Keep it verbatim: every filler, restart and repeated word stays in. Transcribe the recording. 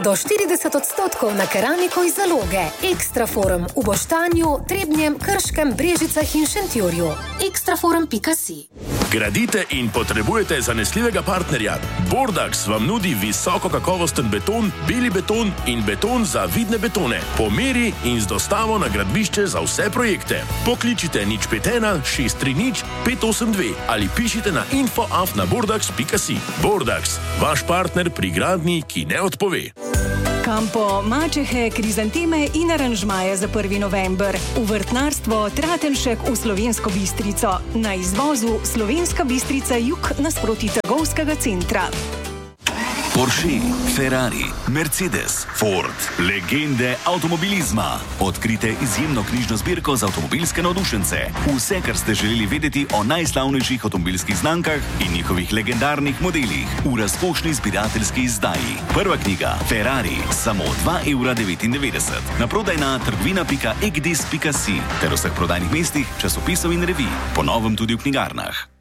do štirideset odstotkov na keramiko iz zaloge. Ekstraforum v Boštanju, Trebnjem, Krškem, Brežicah in Šentjurju. ekstraforum pika si. Gradite in potrebujete zanesljivega partnerja? Bordax vam nudi visoko kakovosten beton, beli beton in beton za vidne betone. Po meri in z dostavo na gradbišče za vse projekte. Pokličite nič pet ena šest tri nič pet osem dve ali pišite na info af na bordax pika si. Bordax, vaš partner pri gradnji, ki ne odpove. Kampo, mačehe, krizanteme in aranžmaje za prvi november. V vrtnarstvo Tratenšek v Slovensko Bistrico. Na izvozu Slovenska Bistrica jug nasproti trgovskega centra. Porsche, Ferrari, Mercedes, Ford, legende avtomobilizma. Odkrite izjemno knjižno zbirko za avtomobilske navdušence. Vse, kar ste želeli vedeti o najslavnejših avtomobilskih znamkah in njihovih legendarnih modelih v razkošni zbirateljski izdaji. Prva knjiga Ferrari, samo dva evra devetindevetdeset. Na prodaj na trgovina pika egdis pika si ter vseh prodajnih mestih, časopisov in revij. Po novem tudi v knjigarnah.